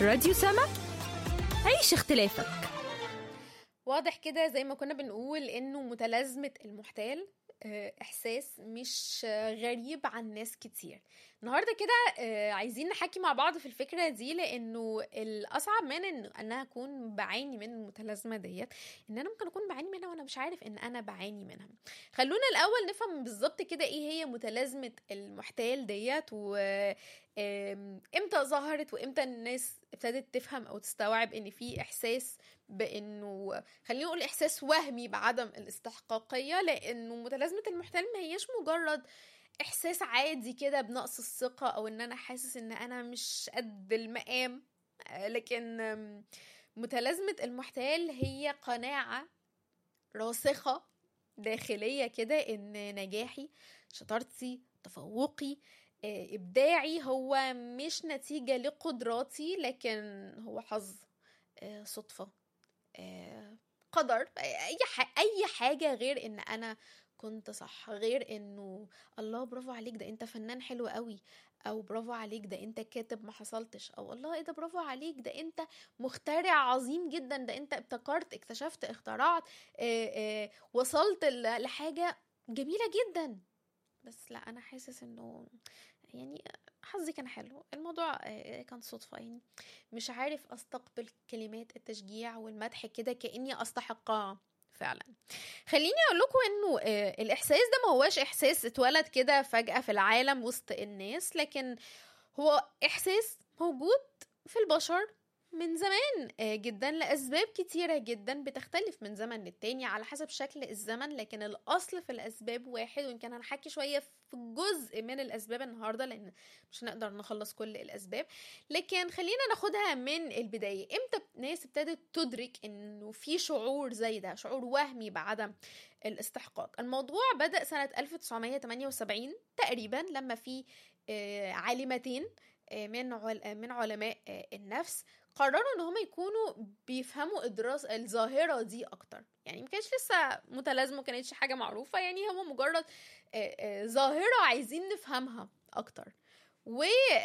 راديو سما، عيش اختلافك. واضح كده زي ما كنا بنقول انه متلازمة المحتال احساس مش غريب عن ناس كتير. النهاردة كده عايزين نحكي مع بعض في الفكرة دي، لانه الاصعب من ان انا اكون بعاني من المتلازمة ديت ان انا ممكن اكون بعاني منها وانا مش عارف ان انا بعاني منها. خلونا الاول نفهم بالظبط كده ايه هي متلازمة المحتال ديت، و امتى ظهرت وامتى الناس ابتدت تفهم او تستوعب ان في احساس بانه، خلينا نقول احساس وهمي بعدم الاستحقاقية. لانه متلازمة المحتال ما هيش مجرد احساس عادي كده بنقص الثقة او ان انا حاسس ان انا مش قد المقام، لكن متلازمة المحتال هي قناعة راسخة داخلية كده ان نجاحي، شطارتي، تفوقي، ابداعي هو مش نتيجة لقدراتي، لكن هو حظ، صدفة، قدر، اي حاجة غير ان انا كنت صح، غير انه الله برافو عليك ده انت فنان حلو قوي، او برافو عليك ده انت كاتب ما حصلتش، او الله ايه ده برافو عليك ده انت مخترع عظيم جدا، ده انت ابتكرت، اكتشفت، اخترعت، وصلت لحاجة جميلة جدا. بس لا، انا حاسس انه يعني حظي كان حلو، الموضوع كان صدفة، يعني مش عارف استقبل كلمات التشجيع والمدح كده كأني استحقها فعلا. خليني اقول لكم انه الاحساس ده ما هواش احساس اتولد كده فجأة في العالم وسط الناس، لكن هو احساس موجود في البشر من زمان جدا، لأسباب كتيرة جدا بتختلف من زمن للتاني على حسب شكل الزمن، لكن الأصل في الأسباب واحد. ويمكن هنحكي شوية في جزء من الأسباب النهاردة لأن مش هنقدر نخلص كل الأسباب، لكن خلينا ناخدها من البداية. امتى ناس ابتدت تدرك انه في شعور زي ده، شعور وهمي بعدم الاستحقاق؟ الموضوع بدأ سنة 1978 تقريبا، لما في عالمتين من علماء النفس قرروا ان هم يكونوا بيفهموا الظاهرة دي اكتر. يعني ما كانش لسه متلازمة، ما كانتش حاجة معروفة، يعني هم مجرد ظاهرة عايزين نفهمها اكتر. و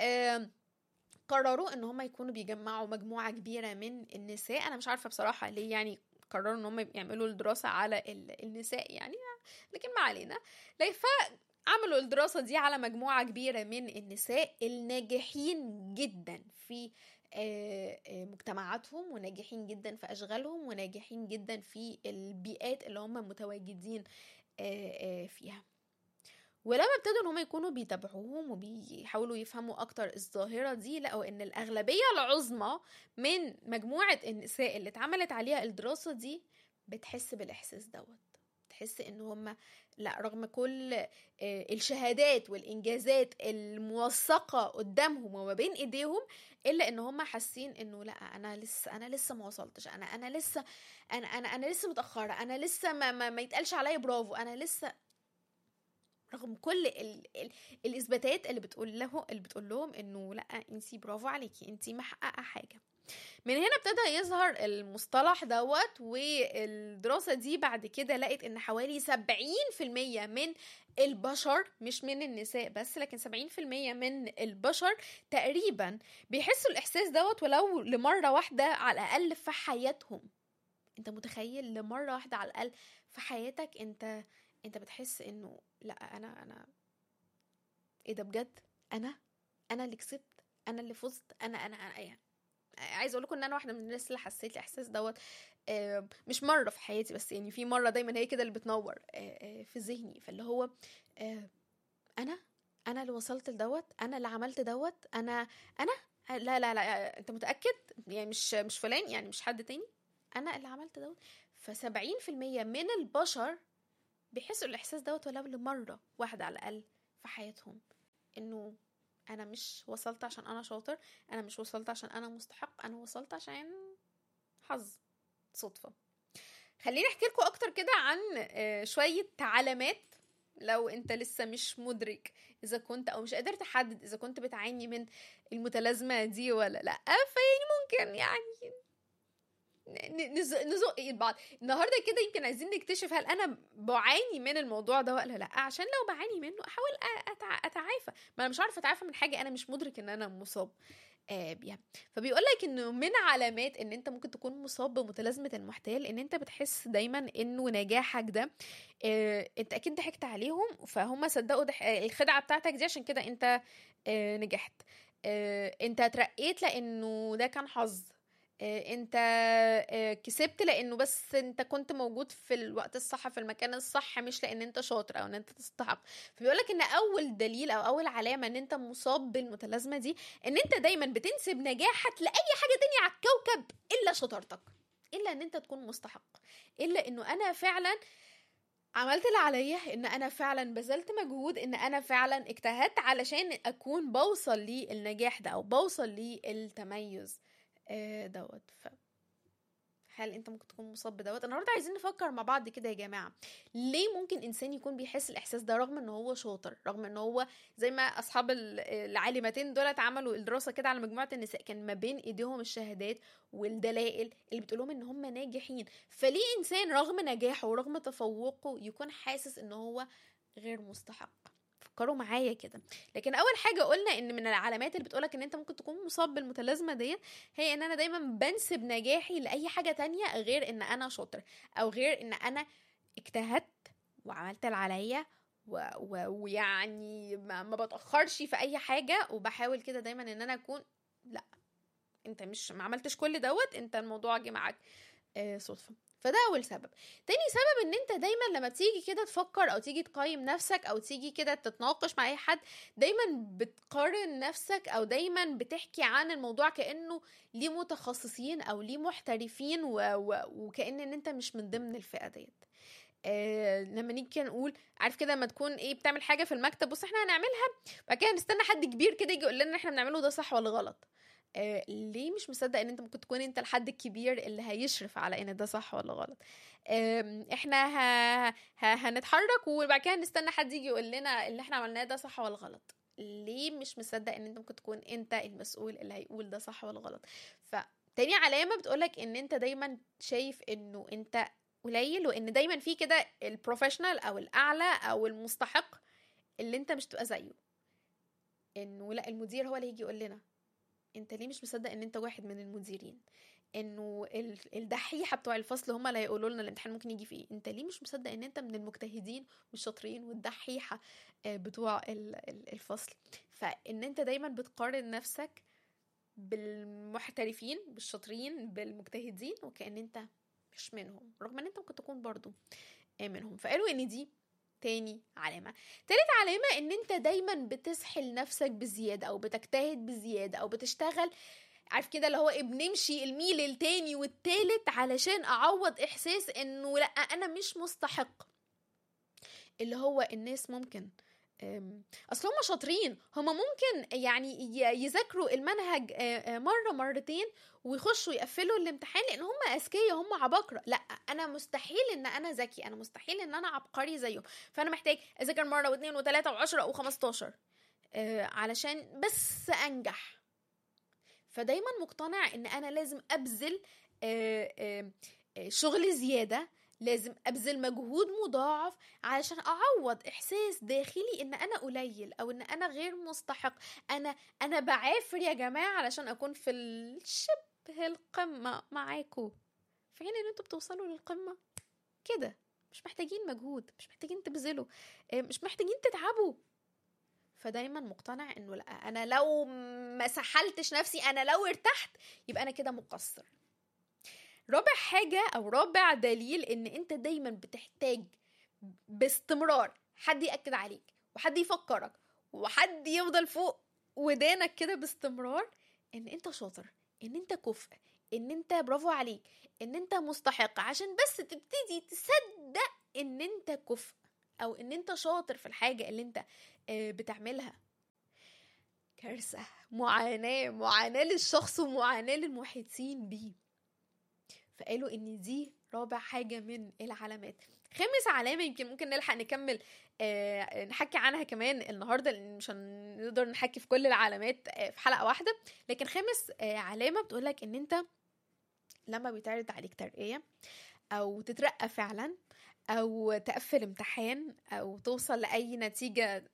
قرروا ان هم يكونوا بيجمعوا مجموعة كبيرة من النساء. انا مش عارفة بصراحة ليه يعني قرروا ان هم يعملوا الدراسة على النساء يعني، لكن ما علينا. عملوا الدراسة دي على مجموعة كبيرة من النساء الناجحين جدا في مجتمعاتهم، وناجحين جدا في أشغالهم، وناجحين جدا في البيئات اللي هم متواجدين فيها. ولما ابتدوا ان هم يكونوا بيتابعوهم وبيحاولوا يفهموا اكتر الظاهرة دي، لقوا ان الأغلبية العظمى من مجموعة النساء اللي اتعملت عليها الدراسة دي بتحس بالإحساس دوت، تحس ان هم لا، رغم كل الشهادات والانجازات الموثقه قدامهم وما بين ايديهم، الا ان هم حاسين انه لا، انا لسه ما وصلتش، انا لسه متاخره، انا لسه ما يتقالش عليا برافو، انا لسه، رغم كل الاثباتات اللي بتقول لهم انه لا، انتي برافو عليكي، انتي محققه حاجه. من هنا ابتدى يظهر المصطلح دوت. والدراسة دي بعد كده لقت ان حوالي 70% من البشر، مش من النساء بس، لكن 70% من البشر تقريبا بيحسوا الاحساس دوت ولو لمرة واحدة على الاقل في حياتهم. انت متخيل؟ لمرة واحدة على الاقل في حياتك انت بتحس انه لا، انا ايه ده بجد، انا اللي كسبت، انا اللي فزت، انا يعني عايز اقول لكم ان انا واحده من الناس اللي حسيت الاحساس دوت مش مره في حياتي بس، يعني في مره دايما هي كده اللي بتنور في ذهني، فاللي هو انا اللي وصلت لدوت، انا اللي عملت دوت، انا لا لا لا، انت متاكد؟ يعني مش فلان، يعني مش حد تاني، انا اللي عملت دوت. ف70% من البشر بيحسوا الاحساس دوت ولو لمره واحده على الاقل في حياتهم، انه انا مش وصلت عشان انا شاطر، انا مش وصلت عشان انا مستحق، انا وصلت عشان حظ، صدفة. خليني احكي لكم اكتر كده عن شوية علامات لو انت لسه مش مدرك اذا كنت او مش قادر تحدد اذا كنت بتعاني من المتلازمة دي ولا لا. فيعني ممكن يعني نزق ايد بعض النهارده كده، يمكن عايزين نكتشف هل انا بعاني من الموضوع ده ولا لا، عشان لو بعاني منه احاول اتعافى. ما انا مش عارفه اتعافى من حاجه انا مش مدرك ان انا مصاب بيها. فبيقول لك انه من علامات ان انت ممكن تكون مصاب بمتلازمه المحتال ان انت بتحس دايما انه نجاحك ده انت اكيد ضحكت عليهم، فهم صدقوا الخدعه بتاعتك دي، عشان كده انت نجحت. انت اترقيت لانه ده كان حظ. انت كسبت لانه بس انت كنت موجود في الوقت الصح في المكان الصح، مش لان انت شاطر او ان انت تستحق. فبيقولك ان اول دليل او اول علامة ان انت مصاب بالمتلازمة دي ان انت دايما بتنسب نجاحك لاي حاجة تانية على الكوكب الا شطارتك، الا ان انت تكون مستحق، الا انه انا فعلا عملت اللي عليا، ان انا فعلا بذلت مجهود، ان انا فعلا اجتهدت علشان اكون بوصل للنجاح ده او بوصل للتميز دوت. هل انت ممكن تكون مصاب بدوت؟ النهارده عايزين نفكر مع بعض كده يا جماعه، ليه ممكن انسان يكون بيحس الاحساس ده رغم ان هو شاطر، رغم ان هو زي ما اصحاب العالمتين دولت عملوا الدراسه كده على مجموعه النساء، كان ما بين ايديهم الشهادات والدلائل اللي بتقولهم ان هم ناجحين. فليه انسان رغم نجاحه ورغم تفوقه يكون حاسس ان هو غير مستحق؟ فكروا معايا كده. لكن اول حاجه قلنا ان من العلامات اللي بتقولك ان انت ممكن تكون مصاب بالمتلازمه ديت هي ان انا دايما بنسب نجاحي لاي حاجه تانية غير ان انا شاطر، او غير ان انا اجتهدت وعملت اللي عليا ويعني ما بتاخرش في اي حاجه، وبحاول كده دايما ان انا اكون لا، انت مش ما عملتش كل دوت، انت الموضوع جه معاك صدفه. فده اول سبب. تاني سبب ان انت دايما لما بتيجي كده تفكر او تيجي تقيم نفسك او تيجي كده تتناقش مع اي حد، دايما بتقارن نفسك او دايما بتحكي عن الموضوع كأنه ليه متخصصين او ليه محترفين وكأن ان انت مش من ضمن الفئة ديت. لما نيجي كده نقول عارف كده لما تكون ايه بتعمل حاجه في المكتب، بص احنا هنعملها، بعد كده نستنى حد كبير كده يجي يقول لنا احنا بنعمله ده صح ولا غلط. ليه مش مصدق ان انت ممكن تكون انت الحد الكبير اللي هيشرف على ان ده صح ولا غلط؟ احنا هنتحرك وبعد كده نستنى حد يجي يقول لنا اللي احنا عملناه ده صح ولا غلط. ليه مش مصدق ان انت ممكن تكون انت المسؤول اللي هيقول ده صح ولا غلط؟ فتاني علامة بتقولك ان انت دايما شايف انه انت قليل، وان دايما في كده البروفيشنال او الاعلى او المستحق اللي انت مش تبقى زيه. انه لا، المدير هو اللي هيجي يقول لنا انت ليه مش مصدق ان انت واحد من المديرين، انه الدحيحه بتوع الفصل هم اللي هيقولوا لنا الامتحان ممكن يجي فيه، انت ليه مش مصدق ان انت من المجتهدين والشاطرين والدحيحه بتوع الفصل. فان انت دايما بتقارن نفسك بالمحترفين بالشاطرين بالمجتهدين وكأن انت مش منهم، رغم ان انت ممكن تكون برضو منهم. فقالوا ان دي تاني علامة. تالت علامة ان انت دايما بتسحل نفسك بزيادة او بتجتهد بزيادة او بتشتغل، عارف كده اللي هو ايه، بنمشي الميل التاني والتالت علشان اعوض احساس انه لا انا مش مستحق. اللي هو الناس ممكن اصل هم شاطرين، هم ممكن يعني يذاكروا المنهج مرة مرتين ويخشوا يقفلوا الامتحان لان هم اذكياء هم عباقرة. لا، انا مستحيل ان انا ذكي، انا مستحيل ان انا عبقري زيهم، فانا محتاج اذاكر مرة واثنين وثلاثة وعشرة و15 علشان بس انجح. فدايما مقتنع ان انا لازم ابذل شغل زيادة، لازم ابذل مجهود مضاعف علشان اعوض احساس داخلي ان انا قليل او ان انا غير مستحق. انا بعافر يا جماعة علشان اكون في الشبه القمة معاكم، في حين ان انتوا بتوصلوا للقمة كده مش محتاجين مجهود، مش محتاجين تبذلوا، مش محتاجين تتعبوا. فدايما مقتنع انه لا، انا لو ما سحلتش نفسي، انا لو ارتحت يبقى انا كده مقصر. رابع حاجة او رابع دليل ان انت دايما بتحتاج باستمرار حد يأكد عليك وحد يفكرك وحد يفضل فوق ودانك كده باستمرار ان انت شاطر، ان انت كفء، ان انت برافو عليك، ان انت مستحق، عشان بس تبتدي تصدق ان انت كفء او ان انت شاطر في الحاجة اللي انت بتعملها. كارثة، معاناة للشخص ومعاناة للمحيطين بيه. فقالوا ان دي رابع حاجة من العلامات. خامس علامة يمكن ممكن نلحق نكمل نحكي عنها كمان النهاردة لان مش هنقدر نحكي في كل العلامات في حلقة واحدة، لكن خامس علامة بتقولك ان انت لما بيتعرض عليك ترقية او تترقى فعلا او تقفل امتحان او توصل لأي نتيجة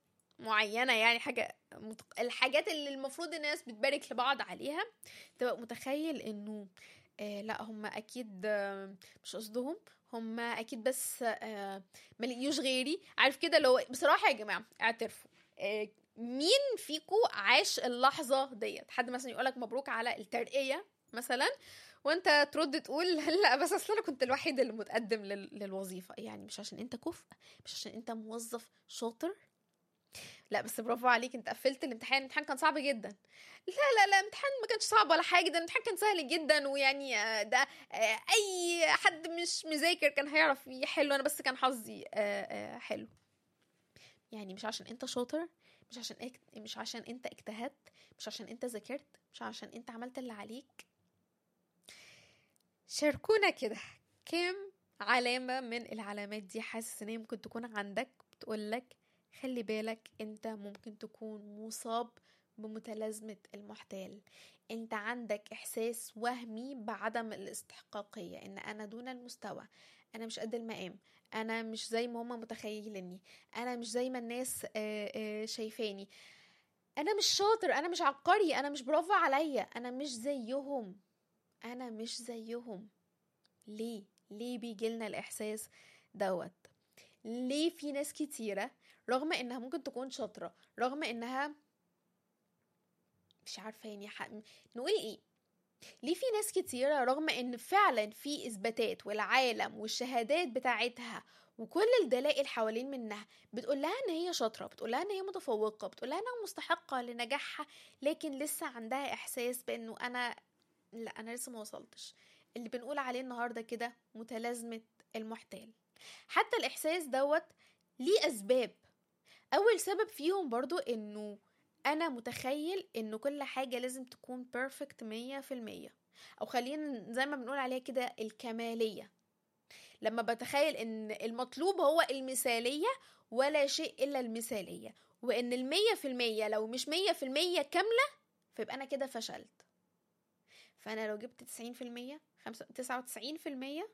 معينة، يعني الحاجات اللي المفروض الناس بتبارك لبعض عليها، تبقى متخيل انه لا هم اكيد مش قصدهم، هم اكيد بس ما لقيوش غيري. عارف كده؟ لو بصراحة يا جماعة اعترفوا، مين فيكو عاش اللحظة ديت؟ حد مثلا يقولك مبروك على الترقية مثلا، وانت ترد تقول لا بس اصل انا كنت الوحيد اللي متقدم للوظيفة. يعني مش عشان انت كفء، مش عشان انت موظف شاطر، لا بس برافو عليك انت قفلت الامتحان كان صعب جدا. لا الامتحان ما كانش صعب ولا حاجه، ده الامتحان كان سهل جدا، ويعني ده اي حد مش مذاكر كان هيعرف يحله، انا بس كان حظي حلو. يعني مش عشان انت شاطر، مش عشان انت اجتهدت، مش عشان انت ذاكرت، مش عشان انت عملت اللي عليك. شاركونا كده كام علامة من العلامات دي حاسس ان هي ممكن تكون عندك بتقولك خلي بالك انت ممكن تكون مصاب بمتلازمة المحتال. انت عندك احساس وهمي بعدم الاستحقاقية، ان انا دون المستوى، انا مش قد المقام، انا مش زي ما هما متخيليني، انا مش زي ما الناس شايفاني، انا مش شاطر، انا مش عبقري، انا مش برافو عليا، انا مش زيهم، انا مش زيهم. ليه بيجيلنا الاحساس دوت؟ ليه في ناس كتيرة رغم انها ممكن تكون شاطرة، رغم انها مش عارفة يعني نقول ايه، ليه في ناس كتيرة رغم ان فعلا في اثباتات والعالم والشهادات بتاعتها وكل الدلائل حوالين منها بتقول لها ان هي شاطرة، بتقول لها ان هي متفوقة، بتقول لها انها مستحقة لنجاحها، لكن لسه عندها احساس بانه لا انا لسه ما وصلتش. اللي بنقول عليه النهاردة كده متلازمة المحتال. حتى الاحساس دوت ليه اسباب. اول سبب فيهم برضو انه انا متخيل انه كل حاجة لازم تكون بيرفكت 100%، او خلينا زي ما بنقول عليها كده الكمالية. لما بتخيل ان المطلوب هو المثالية ولا شيء الا المثالية، وان 100% لو مش 100% كاملة فيبقى انا كده فشلت. فانا لو جبت 90%، 99%،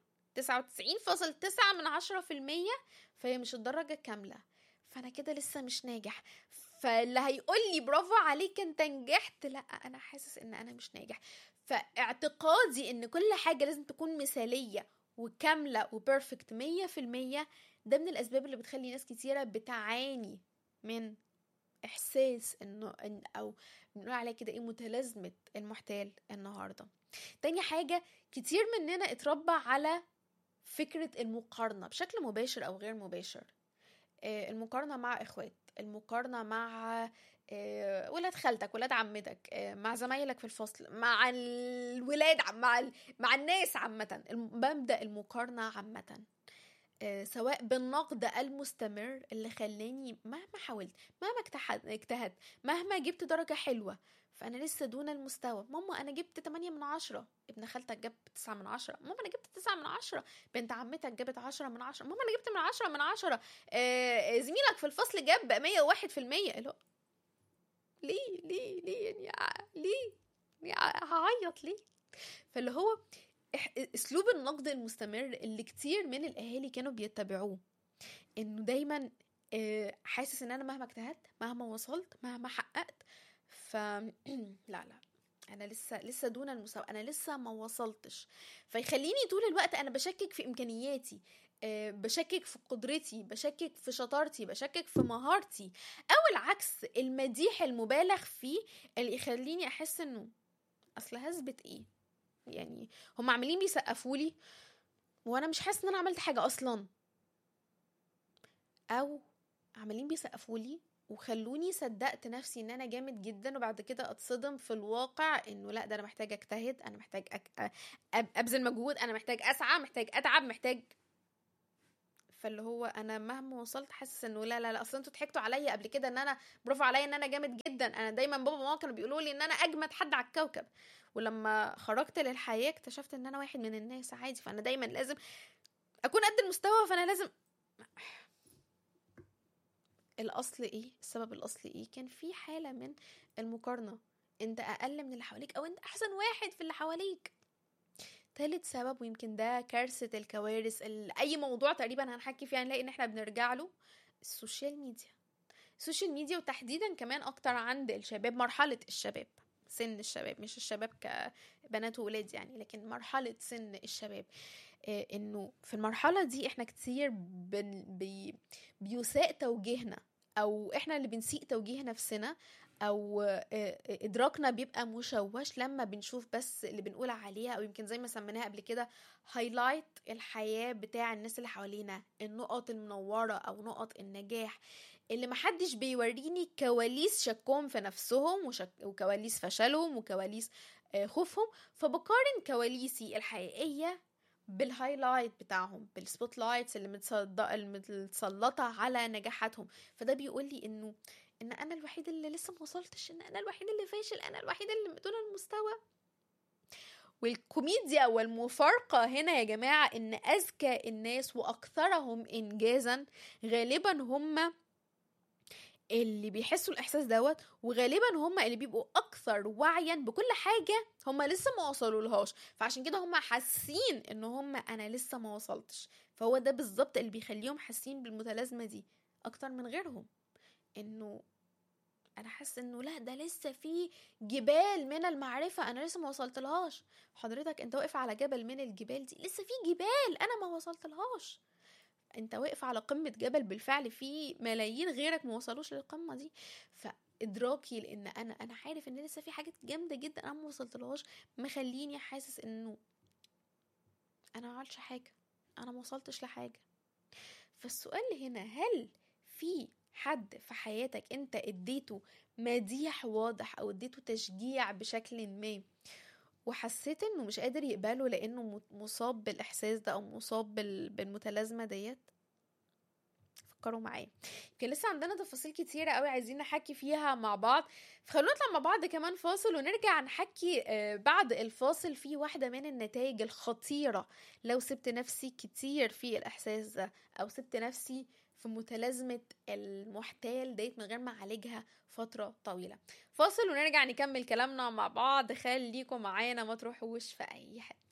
99.9%، فهي مش الدرجة كاملة، فانا كده لسه مش ناجح. فاللي هيقول لي برافو عليك انت نجحت، لا انا حاسس ان انا مش ناجح. فاعتقادي ان كل حاجة لازم تكون مثالية وكاملة وبرفكت 100%، ده من الاسباب اللي بتخلي ناس كتيرة بتعاني من احساس او بنقول عليه كده ايه متلازمة المحتال النهاردة. تاني حاجة، كتير مننا اتربى على فكرة المقارنة بشكل مباشر او غير مباشر. المقارنة مع اخوات، المقارنة مع ولاد خالتك، ولاد عمتك، مع زمايلك في الفصل، مع الولاد، مع الناس عامة. مبدأ المقارنة عامة، سواء بالنقد المستمر اللي خلاني مهما حاولت، مهما اجتهدت، مهما جبت درجة حلوة، فأنا لسه دون المستوى. ماما أنا جبت 8/10، ابن خالتك جاب 9/10، ماما أنا جبت 9/10، بنت عمتك جابت 10/10، ماما أنا جبت من 10/10، زميلك في الفصل جاب 101%. ليه يعني ليه هعيط ليه؟ فاللي هو اسلوب النقد المستمر اللي كتير من الاهالي كانوا بيتبعوه، انه دايما حاسس ان انا مهما اجتهدت، مهما وصلت، مهما حققت، لا انا لسه دون المستوى، انا لسه ما وصلتش. فيخليني طول الوقت انا بشكك في امكانياتي، بشكك في قدرتي، بشكك في شطارتي، بشكك في مهارتي، او العكس المديح المبالغ فيه اللي يخليني احس انه اصل هثبت ايه، يعني هم عاملين بيسقفولي وانا مش حاسس ان انا عملت حاجه اصلا، او عاملين بيسقفولي وخلوني صدقت نفسي ان انا جامد جدا، وبعد كده اتصدم في الواقع انه لا، ده انا محتاج اجتهد، انا محتاج ابذل مجهود، انا محتاج اسعى، محتاج اتعب، محتاج. فاللي هو انا مهما وصلت حاسس انه لا اصلا انتوا ضحكتوا عليا قبل كده ان انا برافو عليا ان انا جامد جدا، انا دايما بابا وماما كانوا بيقولوا لي ان انا اجمد حد على الكوكب، ولما خرجت للحياه اكتشفت ان انا واحد من الناس عادي، فانا دايما لازم اكون قد المستوى، فانا لازم. الاصل ايه؟ السبب الاصلي ايه؟ كان في حاله من المقارنه، انت اقل من اللي حواليك او انت احسن واحد في اللي حواليك. تالت سبب، ويمكن ده كارثة الكوارث، اي موضوع تقريبا هنحكي فيه هنلاقي ان احنا بنرجع له، السوشيال ميديا. السوشيال ميديا، وتحديدا كمان اكتر عند الشباب، مرحلة الشباب، سن الشباب، مش الشباب كبنات وولاد يعني، لكن مرحلة سن الشباب. انه في المرحلة دي احنا كتير بيساء توجيهنا، او احنا اللي بنسيء توجيه نفسنا، او ادراكنا بيبقى مشوش لما بنشوف بس اللي بنقول عليها، او يمكن زي ما سميناها قبل كده هايلايت الحياة بتاع الناس اللي حوالينا، النقط المنورة او نقط النجاح اللي محدش بيوريني كواليس شكهم في نفسهم وكواليس فشلهم وكواليس خوفهم. فبقارن كواليسي الحقيقية بالهايلايت بتاعهم، بالسبوت لايتس اللي متسلطة على نجاحاتهم. فده بيقول لي ان انا الوحيد اللي لسه ما وصلتش، ان انا الوحيد اللي فاشل، انا الوحيد اللي دون المستوى. والكوميديا والمفارقة هنا يا جماعة ان اذكى الناس واكثرهم انجازا غالبا هم اللي بيحسوا الاحساس دوت، وغالبا هم اللي بيبقوا اكثر وعيا بكل حاجة هم لسه ما وصلوا لهاش. فعشان كده هم حاسين ان هم انا لسه ما وصلتش. فهو ده بالظبط اللي بيخليهم حاسين بالمتلازمة دي اكتر من غيرهم، انه انا حاسه انه لا، ده لسه في جبال من المعرفه انا لسه ما وصلت لهاش. حضرتك انت واقف على جبل من الجبال دي، لسه في جبال انا ما وصلت لهاش. انت واقف على قمه جبل بالفعل، في ملايين غيرك ما وصلوش للقمه دي. فادراكي لان انا عارف ان لسه في حاجات جامده جدا انا ما وصلت لهاش، مخليني حاسس انه انا ما عملتش حاجه، انا ما وصلتش لحاجه. فالسؤال هنا، هل في حد في حياتك انت اديته مديح واضح او اديته تشجيع بشكل ما وحسيت انه مش قادر يقبله لانه مصاب بالاحساس ده او مصاب بالمتلازمة ديت؟ فكروا معايا، يمكن لسه عندنا تفاصيل كتيرة قوي عايزين نحكي فيها مع بعض، فخلونا نطلع مع بعض كمان فاصل ونرجع نحكي بعد الفاصل في واحدة من النتائج الخطيرة لو سبت نفسي كتير في الإحساس ده، أو سبت نفسي في متلازمة المحتال ديت من غير ما أعالجها فترة طويلة. فاصل ونرجع نكمل كلامنا مع بعض، خليكم معانا ما تروحوش في أي حتة.